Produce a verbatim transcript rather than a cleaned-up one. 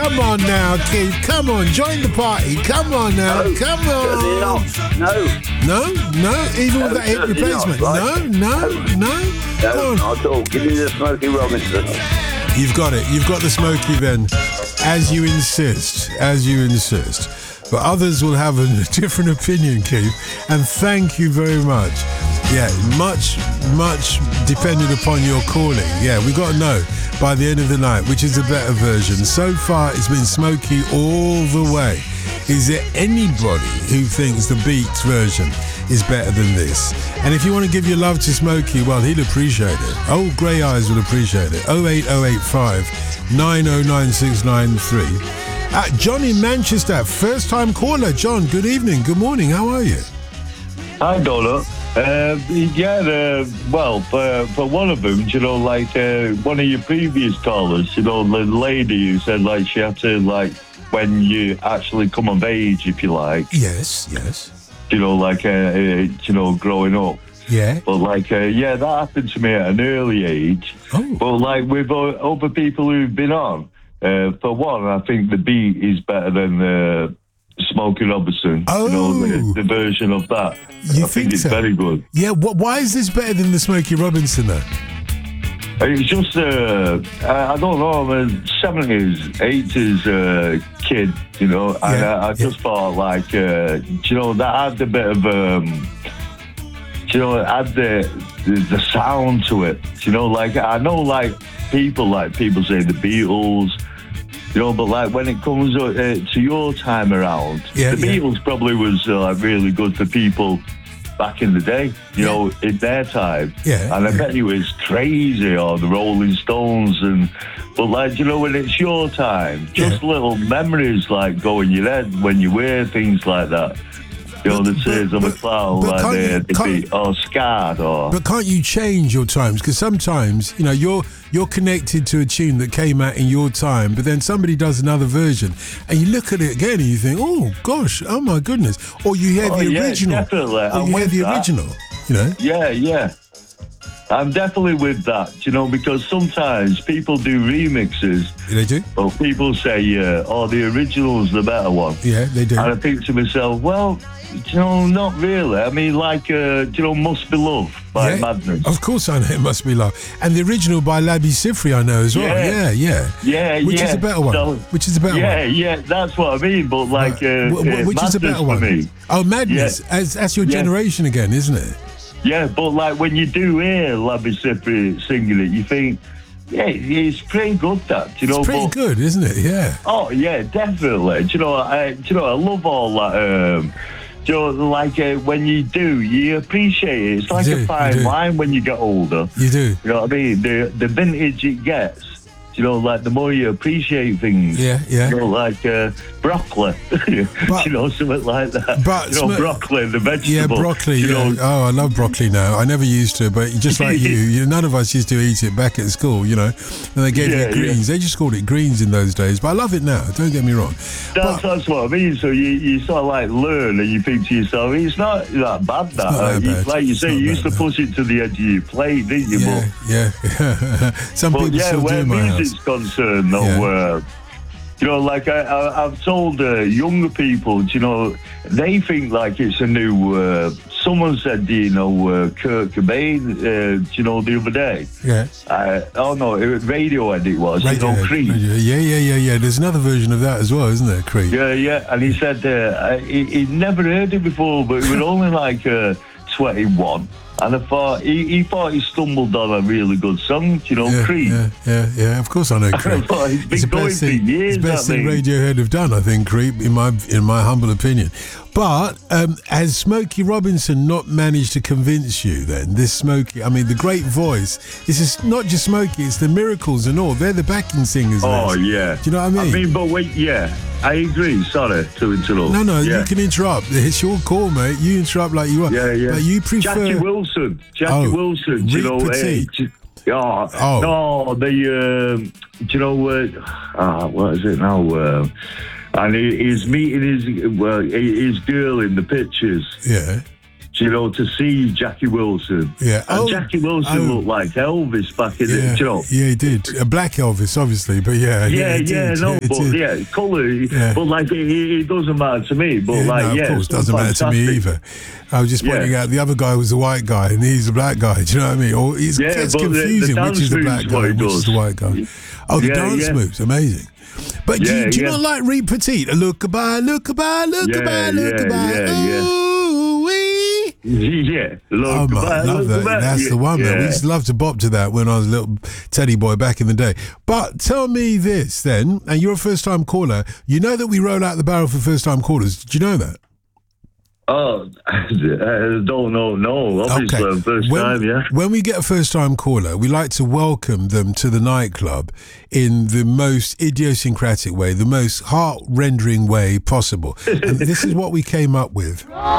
Come on now, Keith. Come on, join the party. Come on now. No, Come on. No. No? No? Even No, with that hip certainly replacement? not, right? No? No? No? No, Come on. not at all. Give me the Smokey Robinson. You've got it. You've got the Smokey then, as you insist. As you insist. But others will have a different opinion, Keith. And thank you very much. Yeah, much, much dependent upon your calling. Yeah, we got to know by the end of the night which is the better version. So far, it's been Smokey all the way. Is there anybody who thinks the Beats version is better than this? And if you want to give your love to Smokey, well, he'll appreciate it. Old Grey Eyes will appreciate it. oh eight oh eight five nine oh nine six nine three. Uh, John in Manchester, first time caller. John, good evening, good morning, how are you? Hi, Donna. Uh, yeah, uh, well, for, for one of them, you know, like uh, one of your previous callers, you know, the lady who said, like, she had to, like, when you actually come of age, if you like. Yes, yes. You know, like, uh, uh, you know, growing up. Yeah. But, like, uh, yeah, that happened to me at an early age. Oh. But, like, with uh, other people who've been on, uh, for one, I think the beat is better than uh, Smokey Robinson. Oh. You know, the, the version of that. You I think, think it's so? very good. Yeah, wh- why is this better than the Smokey Robinson, though? It's just, uh, I, I don't know, I'm a seventies, eighties uh, kid, you know, and Yeah, I, I just yeah. thought, like, uh, you know, that had a bit of, um, you know, it had the, the, the sound to it, you know, like, I know, like, people, like, people say the Beatles, you know, but, like, when it comes uh, to your time around, Yeah, the yeah. Beatles probably was, uh, like, really good for people back in the day, you Yeah. know, in their time. Yeah, And I yeah. bet you it's crazy, or the Rolling Stones, and but like, you know, when it's your time, just Yeah. little memories like go in your head when you wear things like that. You know, But- the tears of a but- cloud, but like can't you- the, the can't- beat, or scarred, or But can't you change your times? Because sometimes, you know, you're you're connected to a tune that came out in your time, but then somebody does another version, and you look at it again and you think, oh gosh, oh my goodness, or you hear Oh, the yeah, original, definitely. or I'm you hear with the that. original, you know. yeah, yeah. I'm definitely with that, you know, because sometimes people do remixes, They do. but people say, uh, oh, the original's the better one. Yeah, they do. And I think to myself, well, you know, not really. I mean, like, uh, you know, Must Be Love by Yeah, Madness. Of course, I know it must be love, and the original by Labi Sifri, I know as well. Yeah. Yeah, yeah, Yeah, Which yeah. is a better one? So- Which is a better yeah, one? yeah, that's what I mean. But like, uh, Wh- wh- uh, which is the Madness better for one? me. Oh, Madness. Yeah. As, that's your Yeah. generation again, isn't it? Yeah, but like when you do hear Labi Sifri singing it, you think, yeah, it's pretty good. That you know, It's pretty but, good, isn't it? Yeah. Oh yeah, definitely. Do you know, I, do you know, I love all that. Um, do you know, like uh, when you do, you appreciate it. It's like do, a you fine do. wine when you get older. You do. You know what I mean? The the vintage it gets, you know, like the more you appreciate things. Yeah, yeah. You know, like uh, broccoli, But- you know, something like that. but you know, sm- broccoli, the Yeah, vegetable. broccoli. You Yeah. know, Oh, I love broccoli now. I never used to, but just like you, you none of us used to eat it back at school, you know. And they gave Yeah, you greens. yeah. They just called it greens in those days. But I love it now. Don't get me wrong. that's, But- that's what I mean. So you, you sort of like learn and you think to yourself, it's not that bad. That, not that Uh, you- bad. like you It's say, not you used that to push it to the edge of your plate, didn't you? yeah, yeah. Some But, but people yeah, still where do my music's house. concerned, though, Yeah. uh, you know, like I, I, I've told uh, younger people, you know, they think like it's a new. Uh, someone said, do you know, uh, Kurt Cobain, uh, you know, the other day. Yeah. Uh, oh no, it was Radiohead. It was, you know, Radiohead, Creed. Radiohead. Yeah, yeah, yeah, yeah. There's another version of that as well, isn't there, Creed? Yeah, yeah, and he said uh, he, he'd never heard it before, but it was only like uh, twenty-one. And I thought he, he thought he stumbled on a really good song, you know, Yeah, Creed. yeah, yeah, yeah. Of course, I know Creed. Well, he's been It's the going best for thing, years, it's the best that thing thing. Radiohead have done, I think, Creed, in my in my humble opinion. But um, has Smokey Robinson not managed to convince you then? This Smokey, I mean, the great voice. This is not just Smokey, it's the Miracles and all. They're the backing singers. Oh, Les. yeah. Do you know what I mean? I mean, but wait, yeah, I agree. Sorry to interrupt. no, no, yeah. you can interrupt. It's your call, mate. You interrupt like you are. Yeah, yeah. But you prefer... Jackie Wilson. Jackie Oh, Wilson. Do you Rick know, uh, Petit. j- oh, Oh. no, the, um, do you know, uh, ah, what is it now? Uh, and he, he's meeting his, well, his girl in the pictures. Yeah. Do you know, to see Jackie Wilson. Yeah. And Oh, Jackie Wilson oh. looked like Elvis back in Yeah, the, you know. yeah, he did. A black Elvis, obviously, but yeah, Yeah, he yeah, did. no, it but did. yeah, colour, Yeah. but like, it, it doesn't matter to me, but Yeah, like, no, of yeah. course, it's doesn't matter to me fantastic. either. I was just Yeah. pointing out the other guy was the white guy and he's the black guy. Do you know what I mean? Or it's, Yeah, it's but the- the confusing dance which is the moves black what guy he and which is does. the white guy. Oh, the Yeah, dance yeah. moves, amazing. But do, Yeah, you, do you yeah. not like Reed Petite? Look by, look by, look Yeah, by, look yeah, by. yeah, yeah. Ooh wee. Yeah, look, Oh my, I back, love look that. back. That's yeah, the one, man. We yeah. used to love to bop to that when I was a little teddy boy back in the day. But tell me this then, and you're a first time caller. You know that we roll out the barrel for first time callers. Did you know that? Oh, I don't know. No, obviously, Okay. first when, time, yeah. When we get a first time caller, we like to welcome them to the nightclub in the most idiosyncratic way, the most heart rendering way possible. And this is what we came up with.